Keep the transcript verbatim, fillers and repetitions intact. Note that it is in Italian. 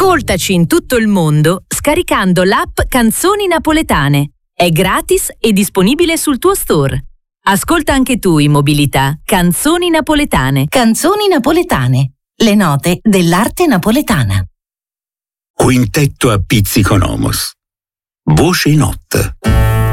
Ascoltaci in tutto il mondo scaricando l'app Canzoni Napoletane. È gratis e disponibile sul tuo store. Ascolta anche tu in mobilità Canzoni Napoletane. Canzoni Napoletane, le note dell'arte napoletana. Quintetto a pizzico nomos. Voce in ott.